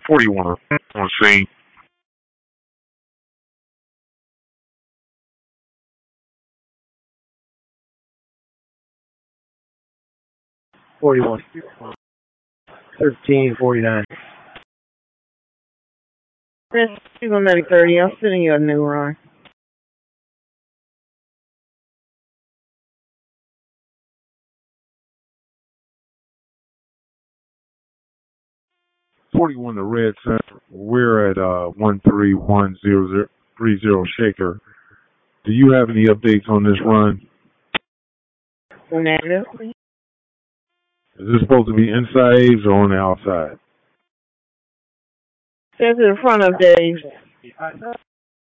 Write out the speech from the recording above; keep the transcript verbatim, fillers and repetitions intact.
forty-one on scene. forty-one. thirteen forty-nine. Chris, she's on Medic thirty. I'm sending you a new run. forty-one to Red Center. We're at uh, one three one zero three zero Shaker. Do you have any updates on this run? Negative. Is this supposed to be inside Aves or on the outside? Says in front of Dave's.